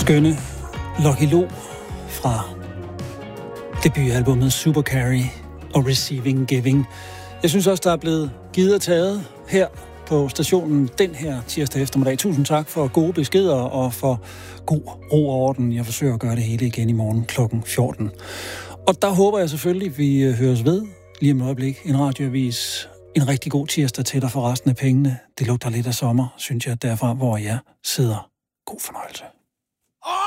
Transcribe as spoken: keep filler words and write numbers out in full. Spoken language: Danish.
skønne Lucky Lo fra debutalbummet Super Carry og Receiving Giving. Jeg synes også, der er blevet givet og taget her på stationen den her tirsdag eftermiddag. Tusind tak for gode beskeder og for god ro og orden. Jeg forsøger at gøre det hele igen i morgen klokken fjorten. Og der håber jeg selvfølgelig, vi høres ved lige om et øjeblik. En radioavis. En rigtig god tirsdag til dig for resten af pengene. Det lugter lidt af sommer, synes jeg, derfra hvor jeg sidder. God fornøjelse.